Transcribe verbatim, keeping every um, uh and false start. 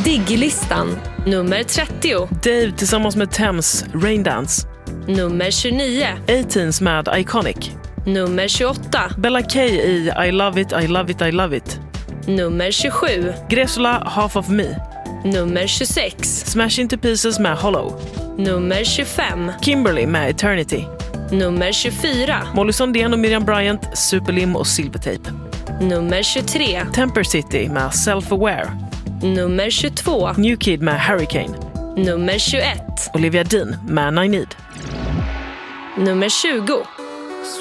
Digg-listan. Nummer trettio. Dave tillsammans med Thames, Raindance. Nummer tjugonio. Eighteens med Iconic. Nummer tjugoåtta. Bella K i I Love It, I Love It, I Love It. Nummer tjugosju. Gresola, Half of Me. Nummer tjugosex. Smash Into Pieces med Hollow. Nummer tjugofem. Kimberly med Eternity. Nummer tjugofyra. Molly Sandén och Miriam Bryant, Superlim och Silvertape. Nummer tjugotre. Temper City med Self-Aware. Nummer tjugotvå. New Kid med Hurricane. Nummer tjugoett. Olivia Dean med I Need. Nummer tjugo.